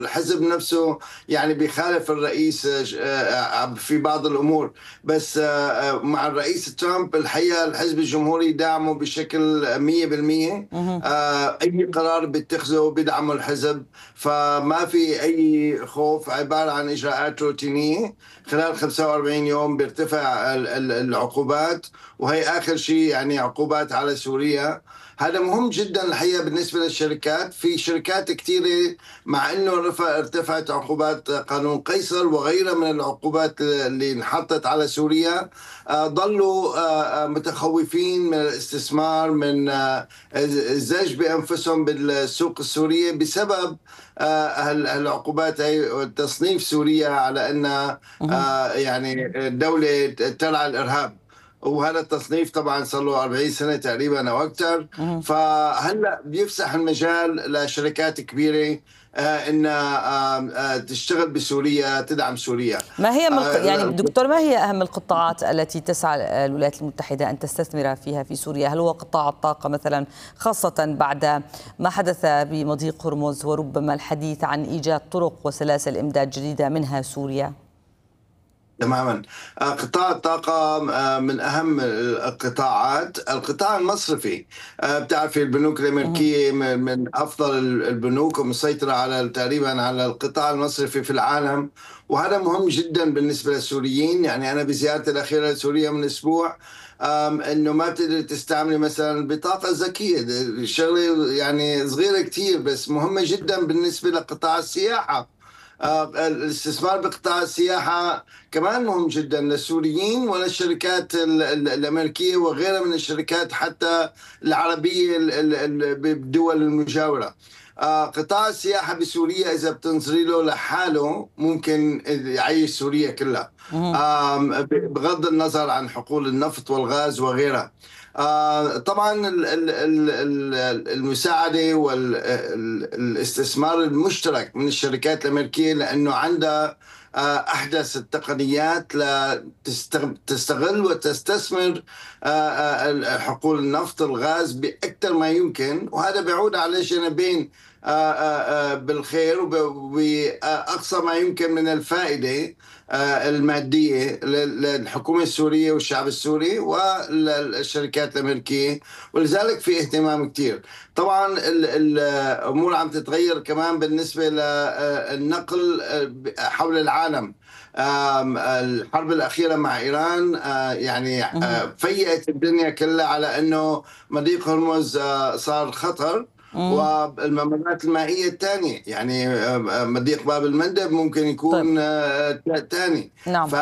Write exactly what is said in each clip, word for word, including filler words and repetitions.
الحزب نفسه يعني بيخالف الرئيس آه، في بعض الأمور. بس آه، آه، مع الرئيس ترامب الحقيقة الحزب الجمهوري دعمه بشكل مية بالمية. مهم. آه، أي قرار بيتخذه بيدعمه الحزب، فما في أي خوف. عبارة عن إجراءات روتينية. خلال خمسة وأربعين يوم بيرتفع ال- ال- العقوبات، وهي آخر شيء يعني عقوبات على سوريا. هذا مهم جدا الحقيقة بالنسبة للشركات. في شركات كثيرة مع انه رفع ارتفعت عقوبات قانون قيصر وغيرها من العقوبات اللي انحطت على سوريا، آه، ظلوا آه، آه، متخوفين من الاستثمار، من آه، الزج بانفسهم بالسوق السوريه بسبب آه، هال- العقوبات هي وتصنيف سوريا على انها مهم. آه، يعني دوله ترعى الارهاب. وهذا التصنيف طبعا صار له أربعين سنه تقريبا او اكثر. مهم. فهلا بيفسح المجال لشركات كبيره آه، انها آه، آه، تشتغل بسوريا، تدعم سوريا. ما هي من الق- يعني آه، دكتور، ما هي أهم القطاعات التي تسعى الولايات المتحدة أن تستثمر فيها في سوريا؟ هل هو قطاع الطاقة مثلا، خاصة بعد ما حدث بمضيق هرمز، وربما الحديث عن إيجاد طرق وسلاسل إمداد جديدة منها سوريا؟ تماما. آه، قطاع الطاقة آه، من أهم القطاعات. القطاع المصرفي، آه، بتعرفي البنوك مهم. الأمريكية من من أفضل البنوك ومسيطرة على تقريبا على القطاع المصرفي في العالم. وهذا مهم جدا بالنسبة للسوريين. يعني أنا بزيارتي الأخيرة لسوريا من أسبوع، آم، انه ما بتقدر تستعملي مثلا البطاقه الذكيه. ده شغله يعني صغيره كتير بس مهمه جدا بالنسبه لقطاع السياحه. آه، الاستثمار بقطاع السياحة كمان مهم جدا للسوريين وللشركات ال- ال- الأمريكية وغيرها من الشركات حتى العربية ال- ال- ال- بالدول المجاورة. آه، قطاع السياحة بسوريا إذا بتنظري له لحاله ممكن يعيش سوريا كلها، مهم. آم، بغض النظر عن حقول النفط والغاز وغيرها. آه، طبعا ال- ال- ال- ال- المساعدة والاستثمار المشترك من الشركات الأمريكية لأنه عندها آه، أحدث التقنيات لتستغل وتستثمر آه، آه، حقول النفط الغاز بأكثر ما يمكن. وهذا بيعود على جانبين آه، آه، آه، بالخير وبأقصى ما يمكن من الفائدة آه، المادية للحكومة السورية والشعب السوري والشركات الأمريكية. ولذلك في اهتمام كتير. طبعا ال- الأمور عم تتغير كمان بالنسبة للنقل حول العالم. آم، الحرب الأخيرة مع إيران آه، يعني مهم. آه، فيقت الدنيا كلها على أنه مضيق هرمز آه، صار خطر. مهم. والممرات المائية الثانية يعني آه، مضيق باب المندب ممكن طيب. يكون ثاني. نعم.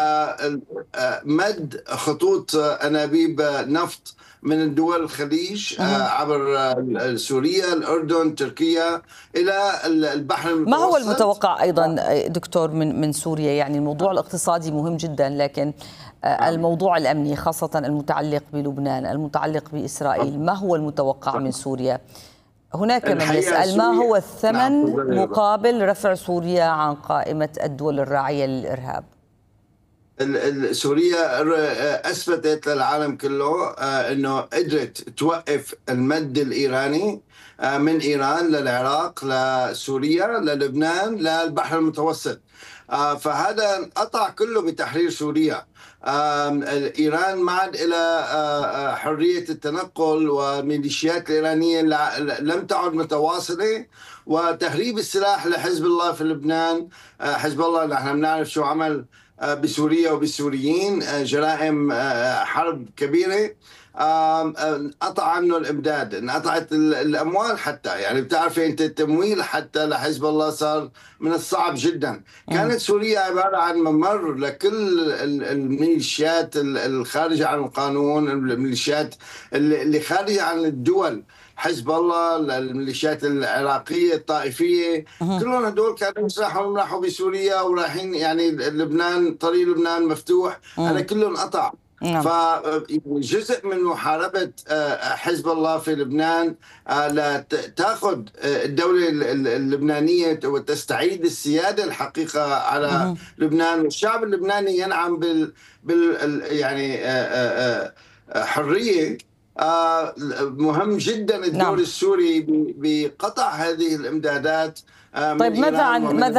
فمد خطوط أنابيب نفط من الدول الخليج آه، مهم. عبر آه، سوريا، الأردن، تركيا، إلى البحر ما هو المتوسط. المتوقع أيضا دكتور من من سوريا؟ يعني الموضوع الاقتصادي مهم جدا، لكن آه، آه، الموضوع الأمني، خاصة المتعلق بلبنان، المتعلق بإسرائيل، ما هو المتوقع من سوريا؟ هناك من الحقيقة يسأل ما هو سوريا. نعم الثمن تفضلي. مقابل رفع سوريا عن قائمة الدول الراعية للإرهاب؟ ال- ال- سوريا ر- اثبتت للعالم كله آه، انه قدرت توقف المد الايراني آه، من ايران للعراق لسوريا للبنان للبحر المتوسط. آه، فهذا انقطع كله بتحرير سوريا. آم، ايران ما عاد لها آه، آه، حريه التنقل، والميليشيات الايرانيه لا- لم تعد متواصله. وتهريب السلاح لحزب الله في لبنان. آه، حزب الله نحن بنعرف شو عمل آه، بسوريا وبالسوريين، آه، جرائم آه، حرب كبيرة. آم، آه، انقطع عنه الإمداد، انقطعت ال- الأموال حتى. يعني بتعرفي أنت التمويل حتى لحزب الله صار من الصعب جدا. مم. كانت سوريا عبارة عن ممر لكل ال- الميليشيات ال- الخارجة عن القانون، الميليشيات اللي اللي خارجة عن الدول. حزب الله، الميليشيات العراقية الطائفية، مهم. كلهم هدول كانوا يسرحوا يمرحوا بسوريا ورايحين. يعني لبنان، طريق لبنان مفتوح، هذا مم. كله انقطع. نعم. فجزء من محاربة آه، حزب الله في لبنان لتأخذ الدولة ال- ال- اللبنانية وتستعيد السيادة الحقيقة على مهم. لبنان، والشعب اللبناني ينعم بال, بال ال- يعني آه، آه، آه، حرية. مهم جدا الدور نعم. السوري بقطع هذه الامدادات من طيب ماذا إيران عن ومن ماذا